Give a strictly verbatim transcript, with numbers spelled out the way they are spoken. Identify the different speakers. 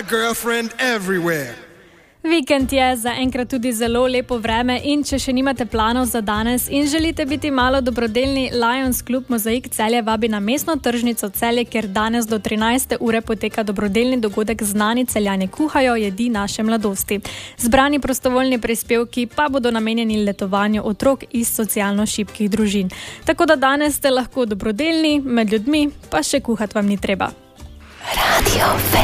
Speaker 1: girlfriend everywhere.
Speaker 2: Vikend je zaenkrat tudi zelo lepo vreme in če še nimate planov za danes in želite biti malo dobrodelni, Lions Klub Mozaik Celje vabi na mestno tržnico Celje, kjer danes do trinajste ure poteka dobrodelni dogodek Znani Celjani kuhajo jedi naše mladosti. Zbrani prostovoljni prispevki pa bodo namenjeni letovanju otrok iz socialno šibkih družin. Tako da danes ste lahko dobrodelni med ljudmi, pa še kuhati vam ni treba.
Speaker 3: Radio